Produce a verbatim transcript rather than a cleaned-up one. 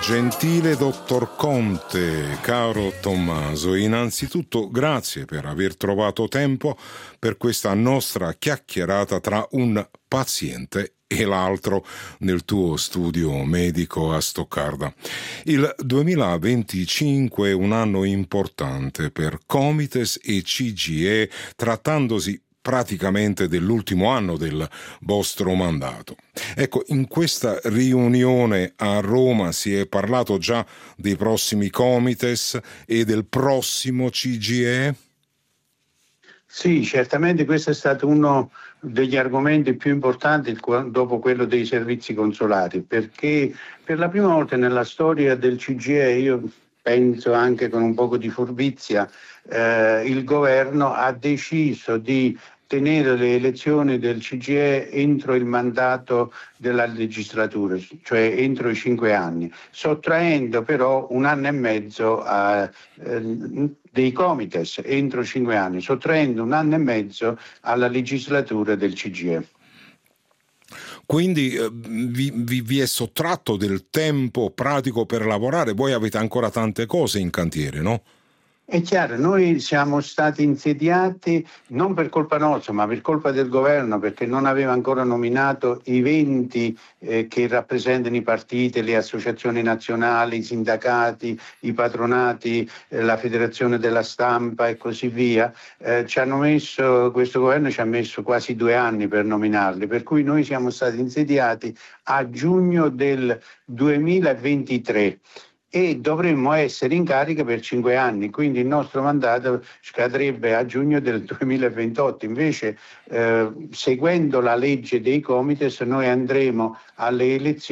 Gentile dottor Conte, caro Tommaso, innanzitutto grazie per aver trovato tempo per questa nostra chiacchierata tra un paziente e l'altro nel tuo studio medico a Stoccarda. Il duemilaventicinque è un anno importante per Comites e C G I E, trattandosi praticamente dell'ultimo anno del vostro mandato. Ecco, in questa riunione a Roma si è parlato già dei prossimi Comites e del prossimo C G I E? Sì, certamente questo è stato uno degli argomenti più importanti dopo quello dei servizi consolari, perché per la prima volta nella storia del C G I E, io penso anche con un poco di furbizia, eh, il governo ha deciso di tenere le elezioni del C G I E entro il mandato della legislatura, cioè entro i cinque anni, sottraendo però un anno e mezzo a, eh, dei Comites entro cinque anni, sottraendo un anno e mezzo alla legislatura del C G I E. Quindi eh, vi, vi, vi è sottratto del tempo pratico per lavorare, voi avete ancora tante cose in cantiere, no? È chiaro, noi siamo stati insediati non per colpa nostra, ma per colpa del governo, perché non aveva ancora nominato i venti eh, che rappresentano i partiti, le associazioni nazionali, i sindacati, i patronati, eh, la federazione della stampa e così via. Eh, ci hanno messo, questo governo ci ha messo quasi due anni per nominarli, per cui noi siamo stati insediati a giugno del duemilaventitré. E dovremmo essere in carica per cinque anni, quindi il nostro mandato scadrebbe a giugno del duemilaventotto. Invece, eh, seguendo la legge dei Comites, noi andremo alle elezioni